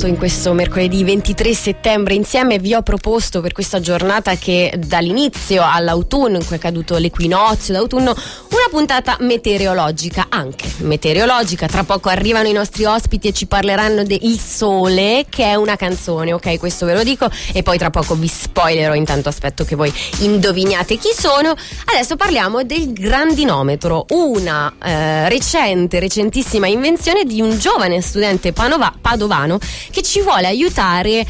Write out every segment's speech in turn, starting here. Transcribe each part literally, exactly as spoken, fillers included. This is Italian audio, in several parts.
passato in questo mercoledì ventitré settembre insieme. Vi ho proposto per questa giornata che dall'inizio all'autunno, in cui è caduto l'equinozio d'autunno, una puntata meteorologica, anche meteorologica. Tra poco arrivano i nostri ospiti e ci parleranno de Il Sole, che è una canzone, ok? Questo ve lo dico, e poi tra poco vi spoilerò, intanto aspetto che voi indoviniate chi sono. Adesso parliamo del grandinometro, una eh, recente, recentissima invenzione di un giovane studente panova, padovano che ci vuole aiutare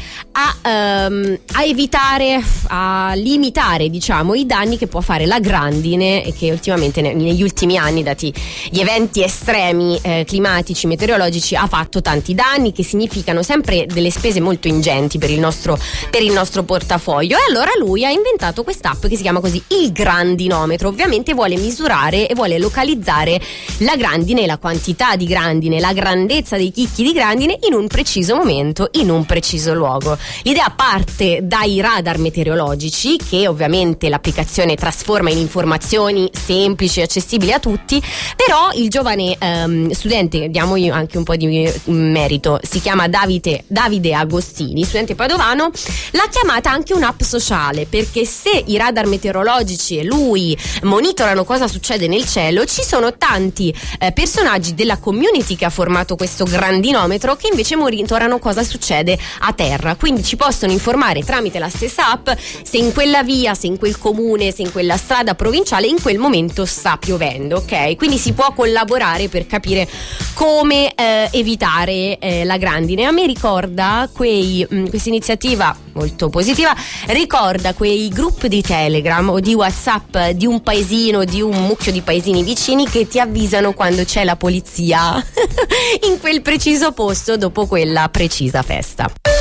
a, um, a evitare, a limitare, diciamo, i danni che può fare la grandine, e che ultimamente ne, negli ultimi anni, dati gli eventi estremi eh, climatici, meteorologici, ha fatto tanti danni, che significano sempre delle spese molto ingenti per il nostro, per il nostro portafoglio. E allora lui ha inventato quest'app che si chiama così, il grandinometro. Ovviamente vuole misurare e vuole localizzare la grandine, la quantità di grandine, la grandezza dei chicchi di grandine in un preciso momento, in un preciso luogo. L'idea parte dai radar meteorologici, che ovviamente l'applicazione trasforma in informazioni semplici e accessibili a tutti, però il giovane ehm, studente, diamogli anche un po' di merito, si chiama Davide, Davide Agostini, studente padovano, l'ha chiamata anche un'app sociale, perché se i radar meteorologici e lui monitorano cosa succede nel cielo, ci sono tanti eh, personaggi della community che ha formato questo grandinometro che invece monitorano cosa succede a terra, quindi ci possono informare tramite la stessa app se in quella via, se in quel comune, se in quella strada provinciale in quel momento sta piovendo, ok? Quindi si può collaborare per capire come eh, evitare eh, la grandine. A me ricorda quei mh, questa iniziativa molto positiva, ricorda quei gruppi di Telegram o di WhatsApp di un paesino, di un mucchio di paesini vicini che ti avvisano quando c'è la polizia in quel preciso posto dopo quella precisa festa.